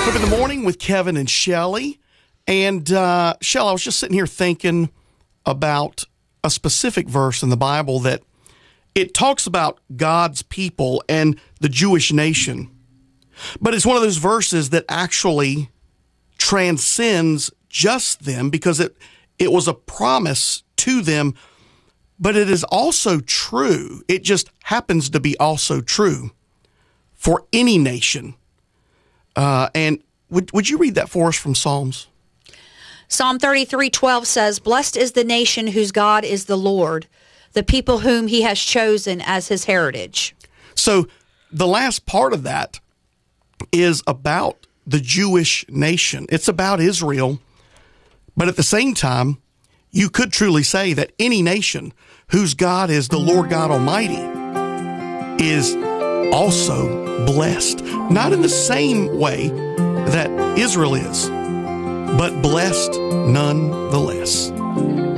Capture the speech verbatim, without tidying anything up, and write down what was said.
Up in the morning with Kevin and Shelley. And uh, Shelley, I was just sitting here thinking about a specific verse in the Bible that it talks about God's people and the Jewish nation. But it's one of those verses that actually transcends just them because it, it was a promise to them, but it is also true. It just happens to be also true for any nation. Uh, and would would you read that for us from Psalms? Psalm thirty-three twelve says, "Blessed is the nation whose God is the Lord, the people whom he has chosen as his heritage." So the last part of that is about the Jewish nation. It's about Israel. But at the same time, you could truly say that any nation whose God is the Lord God Almighty is also blessed. Not in the same way that Israel is, but blessed nonetheless.